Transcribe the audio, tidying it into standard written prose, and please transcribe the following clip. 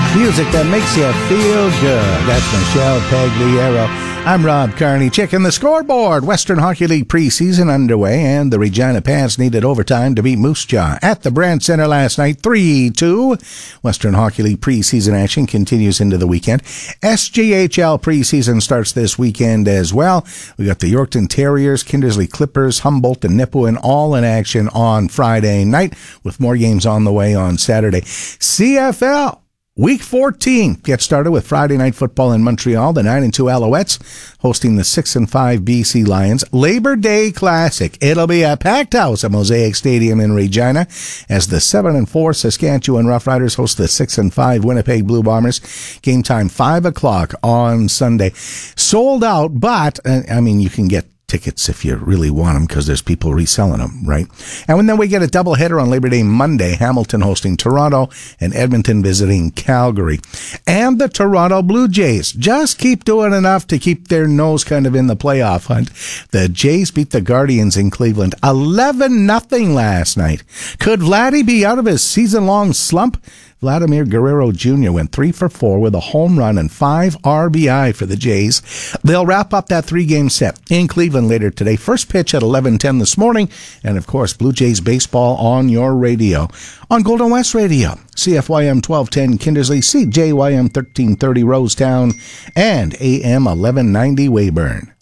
Music that makes you feel good. That's Michelle Pagliaro. I'm Rob Carney. Checking the scoreboard. Western Hockey League preseason underway, and the Regina Pats needed overtime to beat Moose Jaw at the Brandt Center last night, 3-2. Western Hockey League preseason action continues into the weekend. SJHL preseason starts this weekend as well. We got the Yorkton Terriers, Kindersley Clippers, Humboldt, and Nipawin all in action on Friday night, with more games on the way on Saturday. CFL. Week 14 gets started with Friday night football in Montreal. The 9-2 Alouettes hosting the 6-5 BC Lions. Labor Day Classic. It'll be a packed house at Mosaic Stadium in Regina as the 7-4 Saskatchewan Roughriders host the 6-5 Winnipeg Blue Bombers. Game time 5 o'clock on Sunday. Sold out, but you can get tickets if you really want them because there's people reselling them, right? And then we get a doubleheader on Labor Day Monday, Hamilton hosting Toronto and Edmonton visiting Calgary. And the Toronto Blue Jays just keep doing enough to keep their nose kind of in the playoff hunt. The Jays beat the Guardians in Cleveland 11-0 last night. Could Vladdy be out of his season-long slump? Vladimir Guerrero Jr. went 3 for 4 with a home run and 5 RBI for the Jays. They'll wrap up that 3-game set in Cleveland later today. First pitch at 11:10 this morning. And, of course, Blue Jays baseball on your radio. On Golden West Radio, CFYM 1210 Kindersley, CJYM 1330 Rosetown, and AM 1190 Weyburn.